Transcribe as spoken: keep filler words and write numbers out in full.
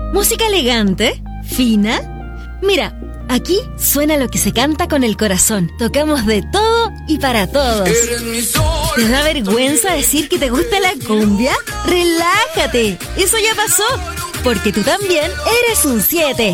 ¿Música elegante? ¿Fina? Mira, aquí suena lo que se canta con el corazón. Tocamos de todo y para todos. ¿Te da vergüenza decir que te gusta la cumbia? ¡Relájate! Eso ya pasó, porque tú también eres un siete.